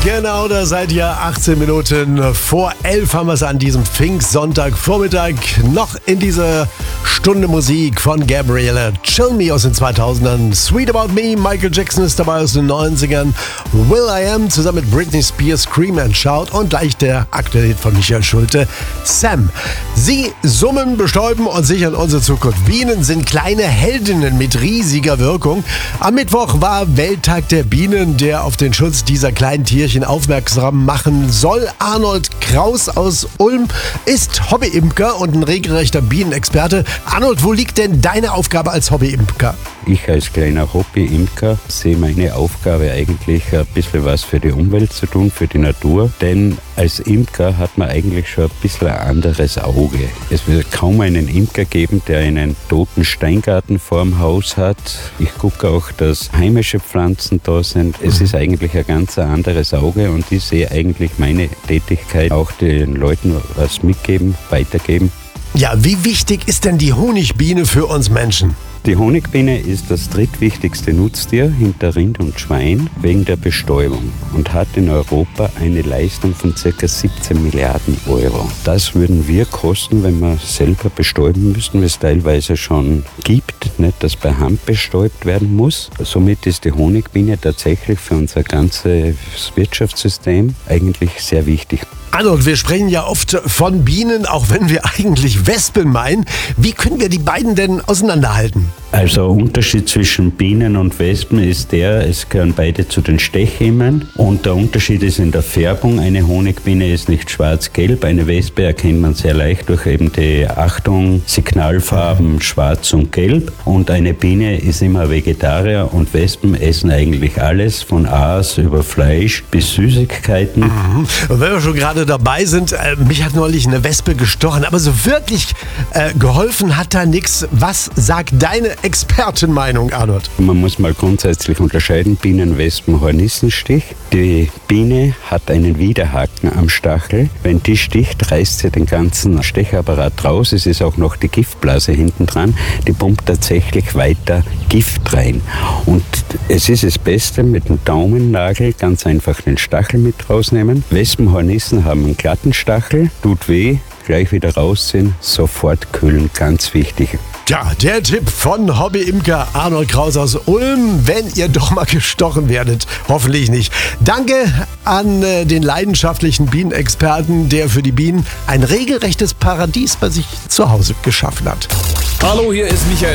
Genau, da seid ihr 18 Minuten vor 11 haben wir es an diesem Pfingstsonntagvormittag. Noch in dieser Stunde Musik von Gabrielle. Chill Me aus den 2000ern. Sweet About Me, Michael Jackson ist dabei aus den 90ern. Will I Am zusammen mit Britney Spears, Scream and Shout und gleich der aktuelle Hit von Michael Schulte, Sam. Sie summen, bestäuben und sichern unsere Zukunft. Bienen sind kleine Heldinnen mit riesiger Wirkung. Am Mittwoch war Welttag der Bienen, der auf den Schutz dieser kleinen Tierchen aufmerksam machen soll. Arnold Kraus aus Ulm ist Hobbyimker und ein regelrechter Bienenexperte. Arnold, wo liegt denn deine Aufgabe als Hobbyimker? Ich als kleiner Hobbyimker sehe meine Aufgabe eigentlich ein bisschen was für die Umwelt zu tun, für die Natur. Denn als Imker hat man eigentlich schon ein bisschen ein anderes Auge. Es wird kaum einen Imker geben, der einen toten Steingarten vorm Haus hat. Ich gucke auch, dass heimische Pflanzen da sind. Es ist eigentlich ein ganz anderes Auge und ich sehe eigentlich meine Tätigkeit auch den Leuten was mitgeben, weitergeben. Ja, wie wichtig ist denn die Honigbiene für uns Menschen? Die Honigbiene ist das drittwichtigste Nutztier hinter Rind und Schwein wegen der Bestäubung und hat in Europa eine Leistung von ca. 17 Milliarden Euro. Das würden wir kosten, wenn wir selber bestäuben müssten, wie es teilweise schon gibt, nicht, dass per Hand bestäubt werden muss. Somit ist die Honigbiene tatsächlich für unser ganzes Wirtschaftssystem eigentlich sehr wichtig. Arnold, wir sprechen ja oft von Bienen, auch wenn wir eigentlich Wespen meinen. Wie können wir die beiden denn auseinanderhalten? Also ein Unterschied zwischen Bienen und Wespen ist der, es gehören beide zu den Stechimmen und der Unterschied ist in der Färbung. Eine Honigbiene ist nicht schwarz-gelb, eine Wespe erkennt man sehr leicht durch eben die Signalfarben schwarz und gelb und eine Biene ist immer Vegetarier und Wespen essen eigentlich alles, von Aas über Fleisch bis Süßigkeiten. Und wenn wir schon gerade dabei sind, mich hat neulich eine Wespe gestochen, aber so wirklich geholfen hat da nichts. Was sagt deine Expertenmeinung, Arnold? Man muss mal grundsätzlich unterscheiden, Bienen, Wespen, Hornissenstich. Die Biene hat einen Widerhaken am Stachel. Wenn die sticht, reißt sie den ganzen Stechapparat raus. Es ist auch noch die Giftblase hinten dran. Die pumpt tatsächlich weiter Gift rein. Und es ist das Beste, mit dem Daumennagel ganz einfach den Stachel mit rausnehmen. Wespen, Hornissen haben einen glatten Stachel, tut weh, gleich wieder rausziehen, sofort kühlen, ganz wichtig. Tja, der Tipp von Hobbyimker Arnold Kraus aus Ulm, wenn ihr doch mal gestochen werdet. Hoffentlich nicht. Danke an den leidenschaftlichen Bienenexperten, der für die Bienen ein regelrechtes Paradies bei sich zu Hause geschaffen hat. Hallo, hier ist Michael